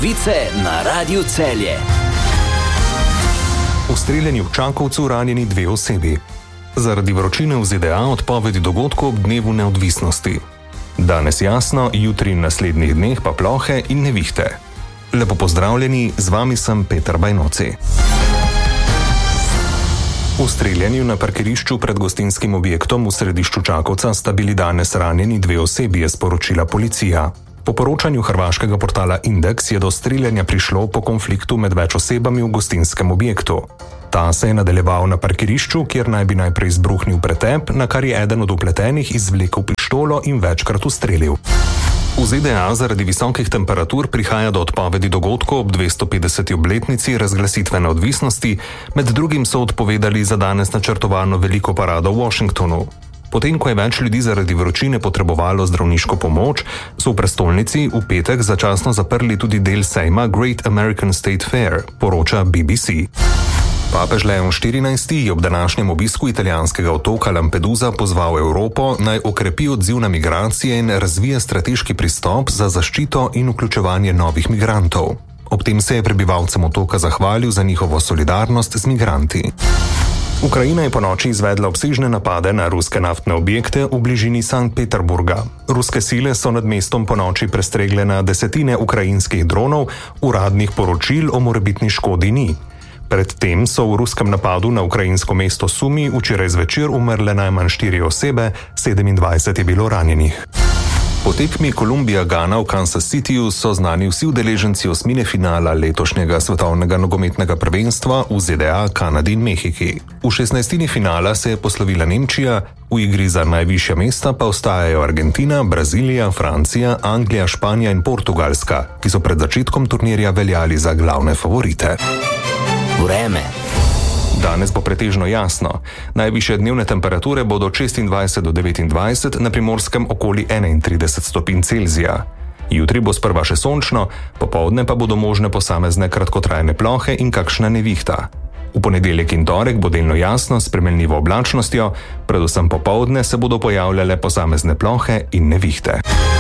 Novice na Radiu Celje. V streljanju v Čakovcu ranjeni 2 osebi. Zaradi vročine v ZDA odpovedi dogodkov ob dnevu neodvisnosti. Danes jasno, jutri in naslednjih dneh pa plohe in nevihte. Lepo pozdravljeni, z vami sem Peter Bajnoci. V streljanju na parkirišču pred gostinskim objektom v središču Čakovca sta bili danes ranjeni 2 osebi, je sporočila policija. Po poročanju hrvaškega portala Indeks je do streljanja prišlo po konfliktu med več osebami v gostinskem objektu. Ta se je nadaljeval na parkirišču, kjer naj bi najprej izbruhnil pretep, na kar je eden od vpletenih izvlekel pištolo in večkrat ustrelil. V ZDA zaradi visokih temperatur prihaja do odpovedi dogodkov ob 250. obletnici razglasitve neodvisnosti, med drugim so odpovedali za danes načrtovano veliko parado v Washingtonu. Potem, ko je več ljudi zaradi vročine potrebovalo zdravniško pomoč, so v prestolnici v petek začasno zaprli tudi del sejma Great American State Fair, poroča BBC. Papež Leon XIV. Je ob današnjem obisku italijanskega otoka Lampedusa pozval Evropo, naj okrepi odziv na migracije in razvije strateški pristop za zaščito in vključevanje novih migrantov. Ob tem se je prebivalcem otoka zahvalil za njihovo solidarnost z migranti. Ukrajina je ponoči izvedla obsežne napade na ruske naftne objekte v bližini Sankt Peterburga. Ruske sile so nad mestom ponoči prestregle na desetine ukrajinskih dronov, uradnih poročil o morebitni škodi ni. Predtem so v ruskem napadu na ukrajinsko mesto Sumi včeraj zvečer umrle najmanj 4 osebe, 27 je bilo ranjenih. Po tekmi Columbia-Ghana v Kansas Cityju so znani vsi udeleženci osmine finala letošnjega svetovnega nogometnega prvenstva v ZDA, Kanadi in Mehiki. V 16. finala se je poslovila Nemčija, v igri za najvišja mesta pa ostajajo Argentina, Brazilija, Francija, Anglija, Španija in Portugalska, ki so pred začetkom turnirja veljali za glavne favorite. Vreme. Danes bo pretežno jasno. Najvišje dnevne temperature bodo 26 do 29, na Primorskem okoli 31 stopinj Celzija. Jutri bo sprva še sončno, popoldne pa bodo možne posamezne kratkotrajne plohe in kakšna nevihta. V ponedeljek in torek bo delno jasno s spremenljivo oblačnostjo, predvsem popoldne se bodo pojavljale posamezne plohe in nevihte.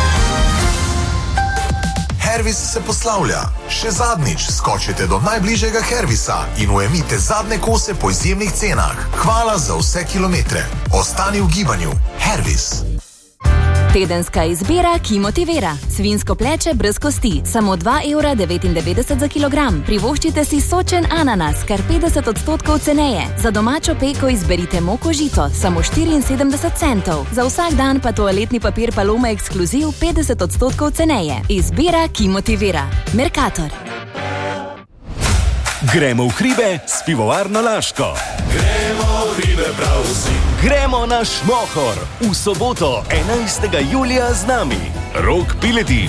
Hervis se poslavlja. Še zadnjič skočite do najbližjega Hervisa in ujemite zadnje kose po izjemnih cenah. Hvala za vse kilometre. Ostani v gibanju. Hervis. Tedenska izbira, ki motivira. Svinjsko pleče brez kosti, samo 2,99 € za kilogram. Privoščite si sočen ananas, kar 50% ceneje. Za domačo peko izberite moko žito, samo 74 centov. Za vsak dan pa toaletni papir Paloma Ekskluziv 50% ceneje. Izbira, ki motivira. Mercator. Gremo v hribe s pivovarno Laško. Gremo v hribe prav vsi. Gremo na Šmohor v soboto 11. julija z nami. Rok Piletič,